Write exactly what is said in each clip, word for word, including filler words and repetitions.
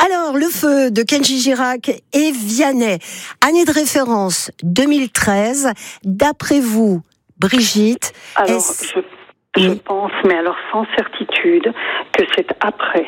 Alors, Le Feu de Kenji Girac et Vianney. Année de référence deux mille treize. D'après vous, Brigitte, alors, est-ce... je, je oui. pense, mais alors sans certitude, que c'est après.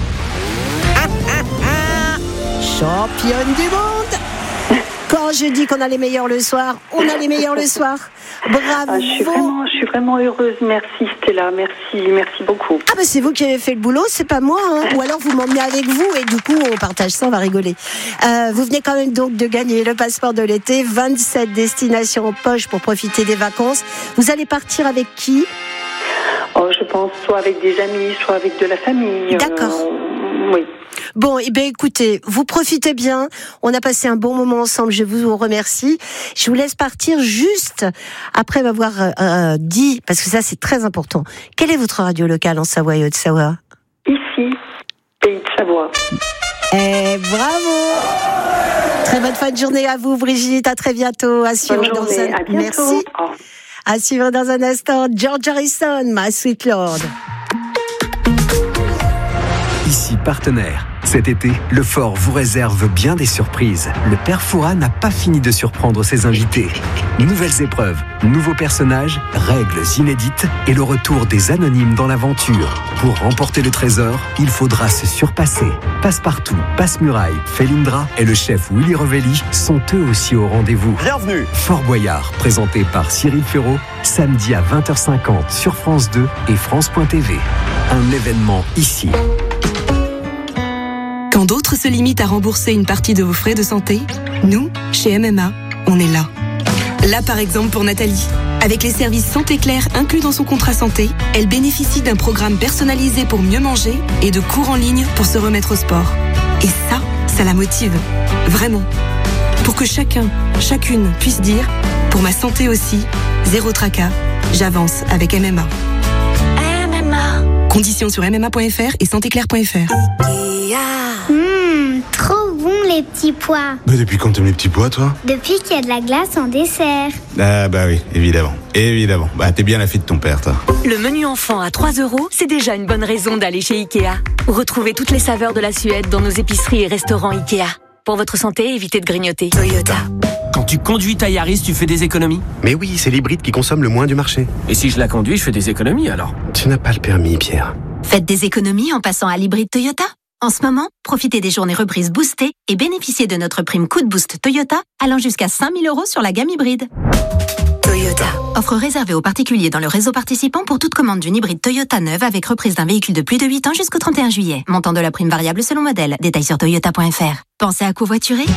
Championne du monde. Quand je dis qu'on a les meilleurs le soir, on a les meilleurs le soir. Bravo. Ah, je suis vraiment, je suis vraiment heureuse. Merci Stella, merci, merci beaucoup. Ah ben c'est vous qui avez fait le boulot, c'est pas moi. Hein. Ou alors vous m'emmenez avec vous et du coup on partage ça, on va rigoler. Euh, vous venez quand même donc de gagner le passeport de l'été, vingt-sept destinations en poche pour profiter des vacances. Vous allez partir avec qui ? Oh, je pense soit avec des amis, soit avec de la famille. D'accord. Euh, oui. Bon, eh bien, écoutez, vous profitez bien. On a passé un bon moment ensemble. Je vous remercie. Je vous laisse partir juste après m'avoir euh, dit, parce que ça, c'est très important. Quelle est votre radio locale en Savoie et Haute-Savoie ? Ici, pays de Savoie. Eh, bravo! Très bonne fin de journée à vous, Brigitte. À très bientôt. À suivre Bonne journée. dans un... À bientôt. Merci. Oh. À suivre dans un instant. George Harrison, My Sweet Lord. Ici partenaire. Cet été, le Fort vous réserve bien des surprises. Le Père Fouras n'a pas fini de surprendre ses invités. Nouvelles épreuves, nouveaux personnages, règles inédites et le retour des anonymes dans l'aventure. Pour remporter le trésor, il faudra se surpasser. Passepartout, Passe-Muraille, Felindra et le chef Willy Revelli sont eux aussi au rendez-vous. Bienvenue. Fort Boyard, présenté par Cyril Ferraud, samedi à vingt heures cinquante sur France deux et France point T V. Un événement ici. Quand d'autres se limitent à rembourser une partie de vos frais de santé, nous, chez M M A, on est là. Là, par exemple, pour Nathalie. Avec les services Santé Claire inclus dans son contrat santé, elle bénéficie d'un programme personnalisé pour mieux manger et de cours en ligne pour se remettre au sport. Et ça, ça la motive. Vraiment. Pour que chacun, chacune puisse dire « Pour ma santé aussi, zéro tracas, j'avance avec M M A ». M M A. Conditions sur m m a point f r et santé claire point f r. Mmh, trop bon les petits pois. Mais depuis quand t'aimes les petits pois, toi ? Depuis qu'il y a de la glace en dessert. Ah bah oui, évidemment. Évidemment. Bah t'es bien la fille de ton père, toi. Le menu enfant à trois euros, c'est déjà une bonne raison d'aller chez Ikea. Retrouvez toutes les saveurs de la Suède dans nos épiceries et restaurants Ikea. Pour votre santé, évitez de grignoter. Toyota. Quand tu conduis ta Yaris, tu fais des économies ? Mais oui, c'est l'hybride qui consomme le moins du marché. Et si je la conduis, je fais des économies alors ? Tu n'as pas le permis, Pierre. Faites des économies en passant à l'hybride Toyota. En ce moment, profitez des journées reprises boostées et bénéficiez de notre prime coup de boost Toyota allant jusqu'à cinq mille euros sur la gamme hybride. Toyota. Offre réservée aux particuliers dans le réseau participant pour toute commande d'une hybride Toyota neuve avec reprise d'un véhicule de plus de huit ans jusqu'au trente et un juillet. Montant de la prime variable selon modèle. Détails sur toyota point f r. Pensez à covoiturer ?